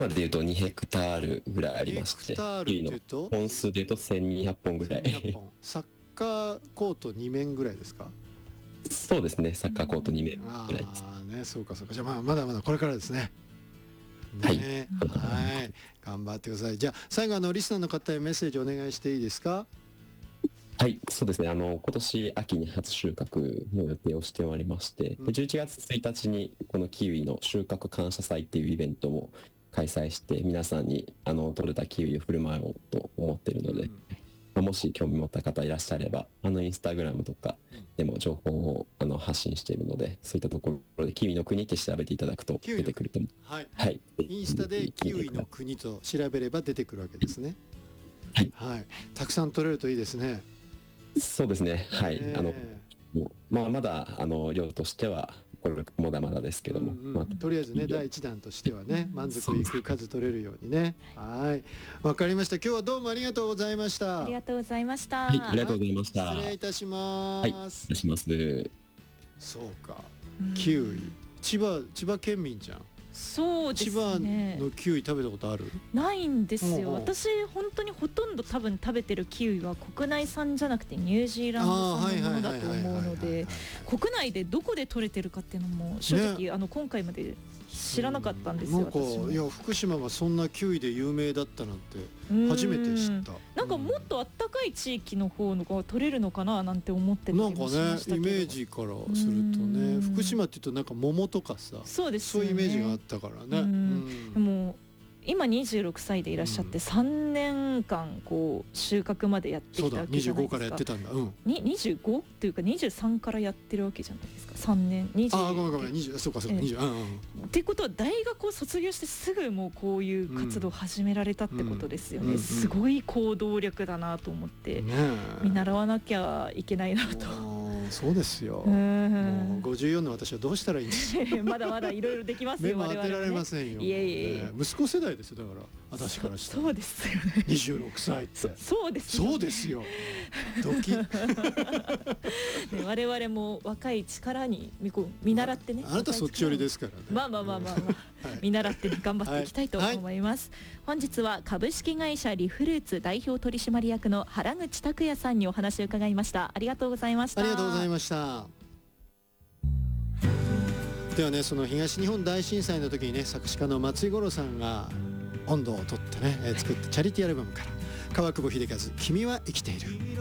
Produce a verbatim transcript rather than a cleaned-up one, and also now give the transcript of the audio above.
まで言うとにヘクタールぐらいありまして、 ヘクタールっていうと本数で言うとせんにひゃっぽんぐらい。 せんにひゃっぽんサッカーコートに面ぐらいですか？ そうですね、サッカーコートに面ぐらいです。 ああね、そうかそうか。じゃあまあまだまだこれからですね。 はい、 ね、はい、頑張ってください。じゃあ最後あのリスナーの方へメッセージお願いしていいですか？ はい、そうですね。あの今年秋に初収穫の予定をしておりまして、うん、じゅういちがつついたちにこのキウイの収穫感謝祭っていうイベントも開催して、皆さんにあの取れたキウイを振る舞おうと思っているので、うん、もし興味持った方いらっしゃれば、あのインスタグラムとかでも情報をあの発信しているので、そういったところでキウイの国って調べていただくと出てくると思う。 はい、はい、インスタでキウイの国と調べれば出てくるわけですね。はい、はい、たくさん取れるといいですね。 そうですね。はい。あの、まあ、まだ、あの、量としては、これまだまだですけども。うんうん、まあ、 とりあえずね、だいいちだんとしてはね、満足いく数取れるようにね。はい。わかりました。今日はどうもありがとうございました。 ありがとうございました。 はい、ありがとうございました。 失礼いたします。 はい、失礼します。 そうか。キウイ。千葉、千葉県民じゃん。 そうですね。 千葉のキウイ食べたことある？ ないんですよ。私本当にほとんど多分食べてるキウイは国内産じゃなくてニュージーランド産のものだと思うので、国内でどこで取れてるかっていうのも正直、ね、あの今回まで知らなかったんですよ。 なんかいや福島がそんなキウイで有名だったなんて初めて知った。 なんかもっとあったかい地域の方のが取れるのかななんて思ってたりもしましたけど。なんかねイメージからするとね、福島っていうとなんか桃とかさ、 そうですよね、そういうイメージがあったからね。うん、 でも今にじゅうろくさいでいらっしゃってさんねんかんこう収穫までやってきたわけじゃないですか。そうだ、にじゅうごからやってたんだ。うん。に にじゅうご っていうかにじゅうさんからやってるわけじゃないですか。さんねんにじゅう。 あ、ごめんごめんにじゅう、そうかそうかにじゅう。うんうん。 っていうことは大学を卒業してすぐもうこういう活動を始められたってことですよね。すごい行動力だなと思って見習わなきゃいけないなと。 そうですよ。もうごじゅうよんの私はどうしたらいいんですか。 まだまだいろいろできますよ。 目も当てられませんよ。 いえいえ。 息子世代ですよだから私からしたら。 そうですよね。 にじゅうろくさいって。 そうです。 そうですよ。ドキ。 我々も若い力に見習ってね。 あなたそっち寄りですからね。 まあまあまあまあ見習って頑張っていきたいと思います。本日は株式会社リフルーツ代表取締役の原口拓也さんにお話を伺いました。ありがとうございました。 ありがとうございました。ではね、その東日本大震災の時にね、作詞家の松井五郎さんが音頭を取ってね、作ったチャリティーアルバムから川久保秀和、君は生きている。